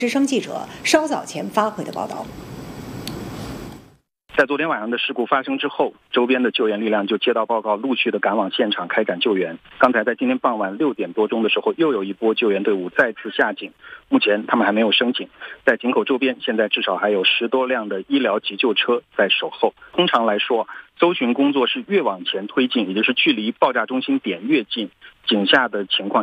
之声记者稍早前发回的报道。 在昨天晚上的事故发生之后，周边的救援力量就接到报告，陆续的赶往现场开展救援。刚才在今天傍晚6点多钟的时候，又有一波救援队伍再次下井，目前他们还没有升井。在井口周边，现在至少还有10多辆的医疗急救车在守候。通常来说，搜寻工作是越往前推进，也就是距离爆炸中心点越近，井下的情况